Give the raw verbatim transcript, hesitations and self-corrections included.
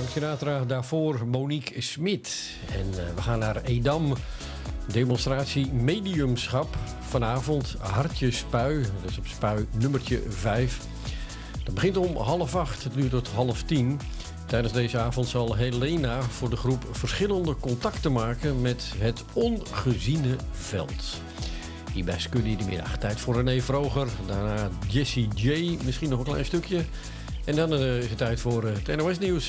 Frank Sinatra, daarvoor Monique Smit. En uh, we gaan naar Edam. Demonstratie mediumschap. Vanavond Hartje Spui. Dat is op Spui nummertje vijf. Dat begint om half acht. Het duurt tot half tien. Tijdens deze avond zal Helena voor de groep verschillende contacten maken met het ongeziene veld. Hierbij Scully de middag. Tijd voor René Vroger. Daarna Jessie J. Misschien nog een klein stukje. En dan uh, is het tijd voor uh, het N O S Nieuws.